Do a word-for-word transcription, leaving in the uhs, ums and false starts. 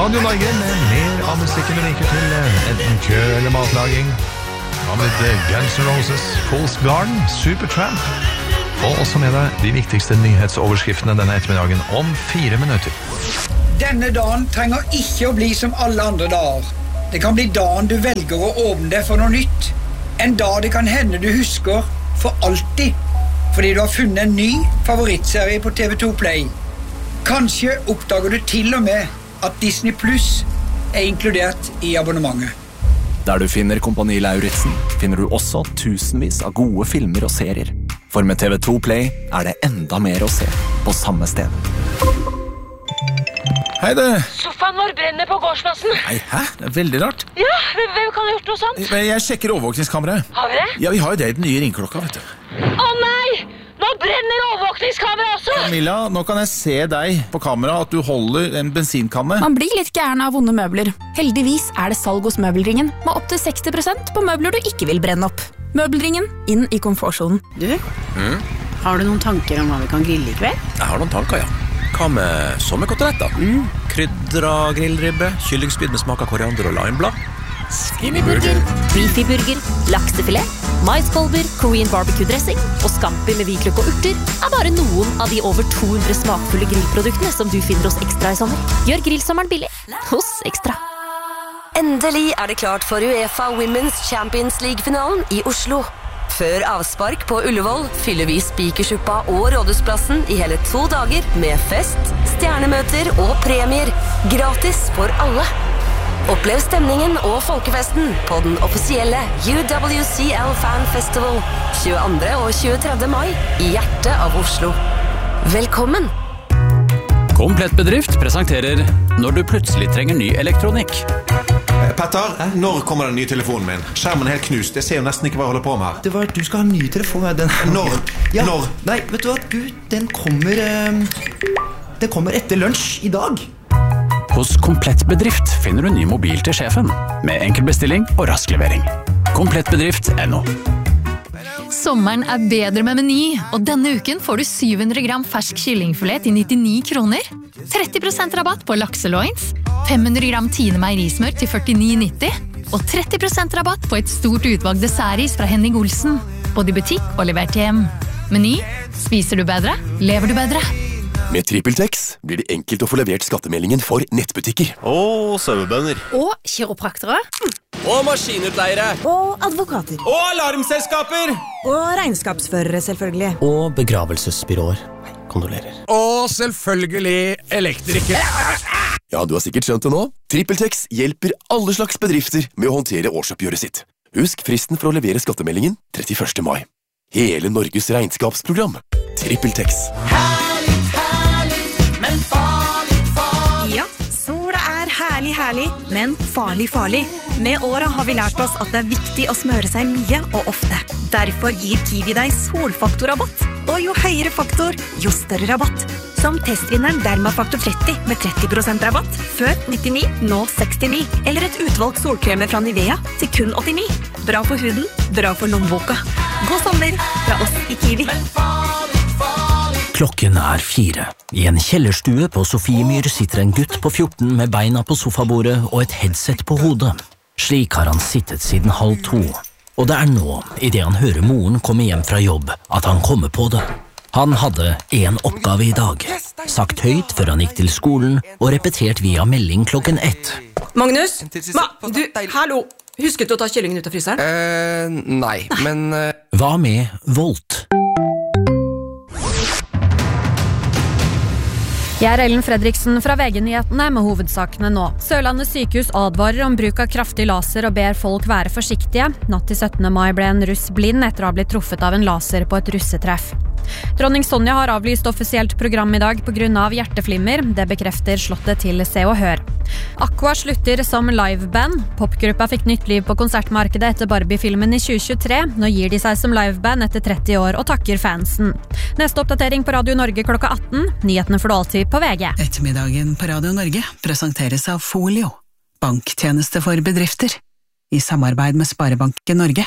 Radio Norge med mer av musikken du liker til enten kø eller matlaging. Hva med litt Guns N' Roses, Fool's Garden, Supertramp? Og også med deg de viktigste nyhetsoverskriftene denne ettermiddagen om fire minutter. Denne dagen trenger ikke å bli som alle andre dager. Det kan bli dagen du velger å åpne deg for noe nytt. En dag det kan hende du husker for alltid, fordi du har funnet en ny favorittserie på T V to Play. Kanskje oppdager du til og med at Disney Plus er inkludert i abonnementet. Der du finner Kompani Lauritzen, finner du også tusenvis av gode filmer og serier. For med T V to Play er det enda mer å se på samme sted. Hei det! Sofaen vår brenner på gårdsplassen. Nei, hæ? Det er veldig rart. Ja, hvem kan ha gjort noe sånt? Jeg sjekker overvåkningskameraet. Har vi det? Ja, vi har jo det i den nye ringklokka, vet du. Å nei! Nå brenner overvåkningskameraet også! Camilla, nå kan jeg se deg på kamera at du holder en bensinkanne. Man blir litt gæren av vonde møbler. Heldigvis er det salg hos Møbelringen, med opp til seksti prosent på møbler du ikke vil brenne opp. Møbelringen, inn i komfortsonen. Du, mm? Har du noen tanker om hva vi kan grille i kveld? Jeg har noen tanker, ja. Hva med sommerkoteletter? Mm. Krydra grillribbe, kyllingspyd med smak av koriander og limeblad. Skinnyburger, beefyburger, laksefilet, maiskolber, Korean barbecue-dressing og scampi med hvitløk og urter er bare noen av de over to hundre smakfulle grillproduktene som du finner hos Extra i sommer. Gjør grillsommeren billig hos Extra. Endelig er det klart for UEFA Women's Champions League-finalen i Oslo. Før avspark på Ullevål fyller vi Spikersuppa og Rådhusplassen i hele to dager med fest, stjernemøter og premier. Gratis for alle. Opplev stemningen og folkefesten på den offisielle U W C L Fan Festival tjueandre og tjuetredje mai i hjertet av Oslo. Velkommen! Komplett Bedrift presenterer Når du plutselig trenger ny elektronikk. Petter, når kommer den nye telefonen min? Skjermen er helt knust, jeg ser jo nesten ikke hva jeg holder på med her. Det var, du skal ha en ny telefon. Den, når? Ja, når? Nei, vet du hva, du, den kommer um, Den kommer etter lunsj i dag. Hos Komplett Bedrift finner du ny mobil til sjefen, med enkel bestilling og rask levering. Komplettbedrift punktum no. Sommeren er bedre med Meny, og denne uken får du syv hundre gram fersk kyllingfilet til nittini kroner, tretti prosent rabatt på lakseloins, fem hundre gram Tine meierismør til førtini nitti, og tretti prosent rabatt på et stort utvalg dessertis fra Henning Olsen, både i butikk og levert hjem. Meny, spiser du bedre, lever du bedre. Med TrippelTex blir det enkelt å få levert skattemeldingen for nettbutikker. Og sauebønder. Og kiropraktere. Og maskinutleiere. Og advokater. Og alarmselskaper. Og regnskapsførere, selvfølgelig. Og begravelsesbyråer. Kondolerer. Og selvfølgelig elektrikere. Ja, du har sikkert skjønt det nå. TrippelTex hjelper alle slags bedrifter med å håndtere årsoppgjøret sitt. Husk fristen for å levere skattemeldingen trettiførste mai. Hele Norges regnskapsprogram. TrippelTex. Men farlig, farlig. Ja, sola er herlig, herlig, men farlig, farlig. Med året har vi lært oss at det er viktig å smøre seg mye og ofte. Derfor gir Kiwi deg solfaktorrabatt. Og jo høyere faktor, jo større rabatt. Som testvinneren Dermafaktor tretti med tretti prosent rabatt. Før nittini, nå sekstini. Eller et utvalg solkremer fra Nivea til kun åttini. Bra for huden, bra for lommeboka. God sommer fra oss i Kiwi. Klokken er fire. I en kjellerstue på Sofiemyr sitter en gutt på fjorten med beina på sofabordet og et headset på hodet. Slik har han sittet siden halv to. Og det er nå, i det han hører moren komme hjem fra jobb, at han kommer på det. Han hadde en oppgave i dag. Sagt høyt før han gikk til skolen, og repetert via melding klokken ett. Magnus? Ma, du, hallo! Husket du å ta kyllingen ut av fryseren? Eh, nei, men... Uh... Hva med Volt? Jeg er Ellen Fredriksen fra V G-nyhetene med hovedsakene nå. Sørlandet sykehus advarer om bruk av kraftig laser og ber folk være forsiktige. Natt til syttende mai ble en russ blind etter å ha blitt truffet av en laser på et russetreff. Dronning Sonja har avlyst offisielt program i dag på grunn av hjerteflimmer. Det bekrefter slottet til Se og Hør. Aqua slutter som liveband. Popgruppa fikk nytt liv på konsertmarkedet etter Barbie-filmen i tjue tjuetre. Nå gir de seg som liveband etter tretti år og takker fansen. Neste oppdatering på Radio Norge klokka atten. Nyhetene får du alltid på V G. Ettermiddagen på Radio Norge presenteres av Folio, banktjeneste for bedrifter, i samarbeid med Sparebanken Norge.